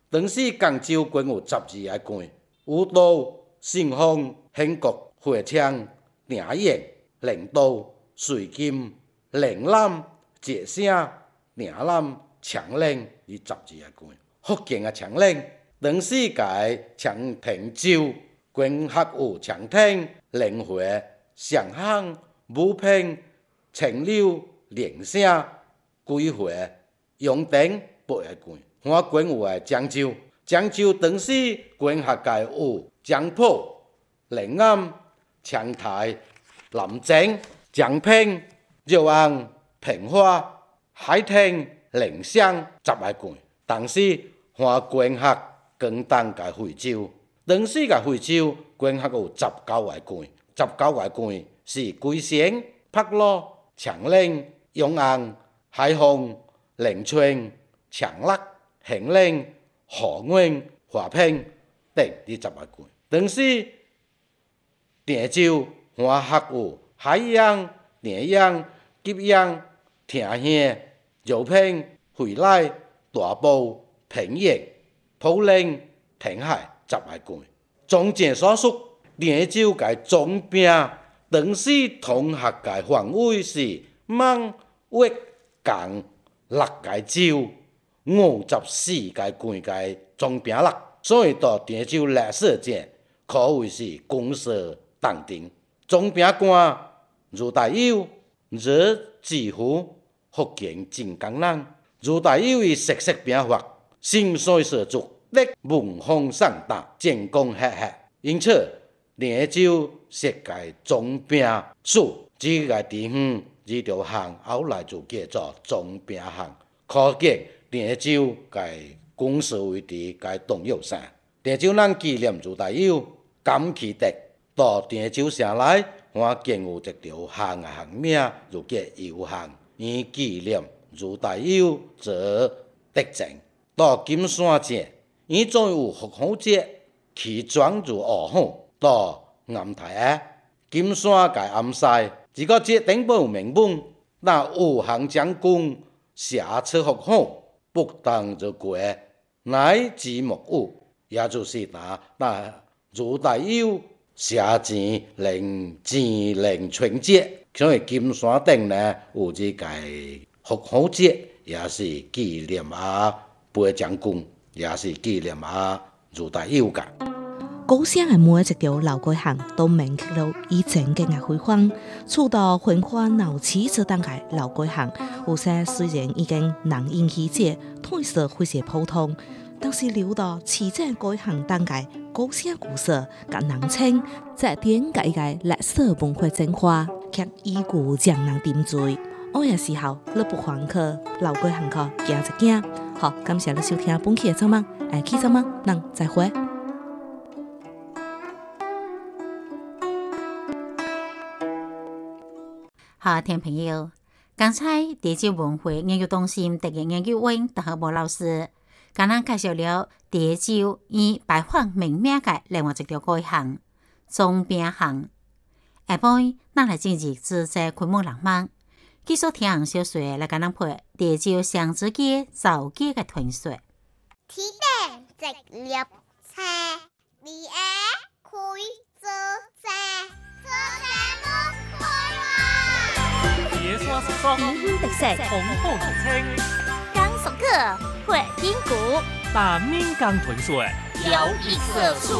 当时广州共有12个县，有都、信丰、兴国、会昌、鼎岩、灵都、瑞金、岭南、浙省、岭南、长岭这12个县。福建的长岭，当时甲长汀州，管辖有长汀、灵回、上港、武平、青柳、宁省、归回、永定8个县。我管有的漳州，漳州当时管辖界有漳浦、临安、长台、南靖、漳平、热安、平花、海天、宁乡10个县。当时还管辖广东甲惠州，当时甲惠州管辖有19个县，19个县是龟山、柏罗、长岭、永安、海丰、临川、长乐、兴宁、河源、华平等这10个县。当时定州还辖有海洋、定阳、吉阳、亭县、饶平、惠来、大埔、平原、普宁、填海10个县。总结所述，定州界总兵当时统辖界范围是闽、粤、赣6个州，54个县界总兵力，所以到定州历史战可谓是攻势当定。总兵官如大友、热致富，福建晋江人。如大友以实施兵法，心水十足，得闻风丧胆，战功赫赫。因此，定州设界总兵署这个地方，这条巷后来就叫做总兵巷。可见定州界攻势为地，界动摇啥？定州人纪念如大友，感其德。到定州城内，还建有一条巷的巷名，就叫油巷，以纪念如大友则德政。到金山镇，伊总有复兴节，其庄如鹅虎。到南台啊，金山界暗西，这个节顶部有铭文，那武行将军下车复兴，不当就过，乃至木有，也就是那如大友写钱零春节，所以金山顶呢有这个复兴节，也是纪念八将军，也是纪念如大友噶。 高乡的每一条老街巷都铭刻了以前嘅嘅辉煌，初到繁华闹市这档嘅老街巷，有些虽然已经人烟稀少，褪色非常普通，但是留到市井街巷档嘅高乡故事，甲人稱在點解嘅歷史文化精華，卻依舊將人點綴。我嘅時候，你不妨去老街巷去行一行。好，感謝你收聽本期嘅節目，下期節目咱再會。 好，聽朋友，剛才地州文化研究中心特約研究員鄧學武老師，甲咱介紹了地州以牌坊命名嘅另外一條街巷總兵巷。下晡，咱來進入自在昆明人夢，繼續聽小說來甲咱配地州雙子街、造街嘅傳說。 天頂直立車，你愛開做車，做車冇開話。 野刷是刷， 平興特色， 紅紅青， 剛熟客，會丁鼓， 大面江豚水， 有一色素。